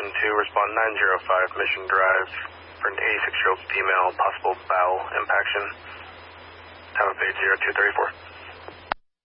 2, respond 905 Mission Drive for an 86-year-old female, possible bowel impaction. Have a page 0234.